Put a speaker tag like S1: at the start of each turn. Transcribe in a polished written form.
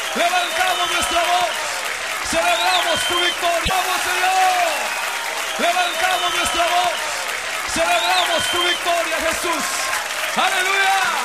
S1: Levantamos nuestra voz. Celebramos tu victoria. ¡Vamos, Señor! Levantamos nuestra voz. Celebramos tu victoria, Jesús. ¡Aleluya!